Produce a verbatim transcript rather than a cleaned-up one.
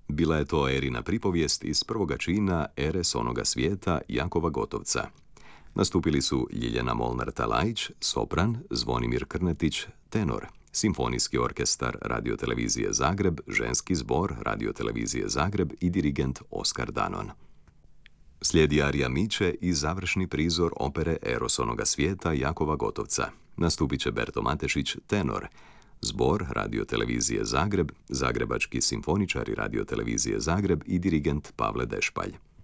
Bila je to Erina pripovijest iz prvoga čina Ere s onoga svijeta Jakova Gotovca. Nastupili su Ljiljana Molnar-Talajić, sopran, Zvonimir Krnetić, tenor, Simfonijski orkestar Radiotelevizije Zagreb, ženski zbor Radiotelevizije Zagreb i dirigent Oskar Danon. Slijedi arija Miće i završni prizor opere Eros onoga svijeta Jakova Gotovca. Nastupit će Berto Matešić, tenor, zbor Radiotelevizije Zagreb, zagrebački simfoničari Radiotelevizije Zagreb i dirigent Pavle Dešpalj.